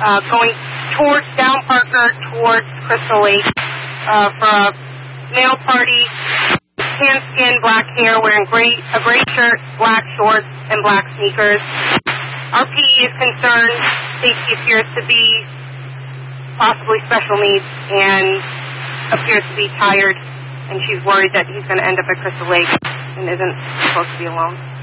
going down Parker towards Crystal Lake for a male party, tan skin, black hair, wearing a gray shirt, black shorts, and black sneakers. Our PE is concerned. Safety appears to be possibly special needs and appears to be tired, and she's worried that he's going to end up at Crystal Lake and isn't supposed to be alone.